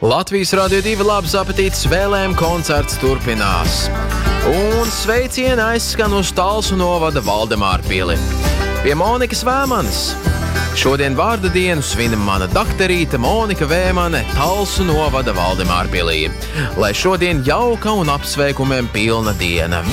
Latvijas Radio 2 labs apetītes vēlēm koncerts turpinās. Un sveicieni aizskan uz Talsu novada Valdemārpili. Pie Monikas Vēmanes. Šodien vārda dienu svin mana dakterīte Monika Vēmane Talsu novada Valdemārpilī. Lai šodien jauka un apsveikumiem pilna diena.